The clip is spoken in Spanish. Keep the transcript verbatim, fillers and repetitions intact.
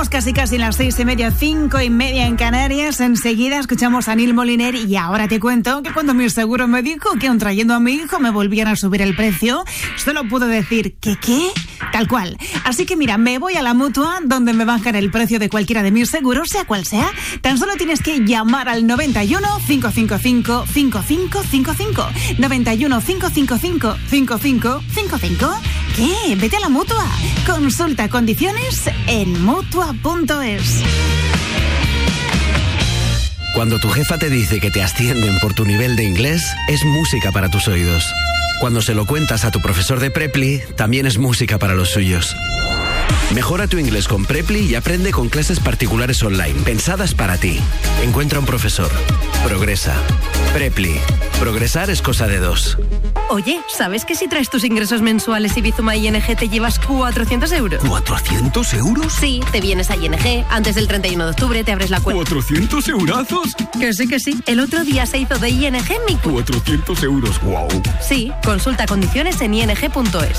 Somos casi casi las seis y media, cinco y media en Canarias. Enseguida escuchamos a Neil Moliner y ahora te cuento que cuando mi seguro me dijo que aun trayendo a mi hijo me volvían a subir el precio, solo puedo decir que qué, tal cual. Así que mira, me voy a la Mutua, donde me bajan el precio de cualquiera de mis seguros, sea cual sea. Tan solo tienes que llamar al noventa y uno, cinco cinco cinco, cinco cinco cinco cinco. noventa y uno, cinco cinco cinco, cinco cinco cinco cinco. ¿Qué? Vete a la Mutua. Consulta condiciones en mutua punto es. Cuando tu jefa te dice que te ascienden por tu nivel de inglés, es música para tus oídos. Cuando se lo cuentas a tu profesor de Preply, también es música para los suyos. Mejora tu inglés con Preply y aprende con clases particulares online, pensadas para ti. Encuentra un profesor. Progresa. Preply. Progresar es cosa de dos. Oye, ¿sabes que si traes tus ingresos mensuales y Bizuma I N G te llevas cuatrocientos euros? ¿cuatrocientos euros? Sí, te vienes a I N G, antes del treinta y uno de octubre te abres la cuenta. ¿cuatrocientos eurazos? Que sí, que sí. El otro día se hizo de I N G mi cuenta. cuatrocientos euros, wow. Sí, consulta condiciones en I N G punto es.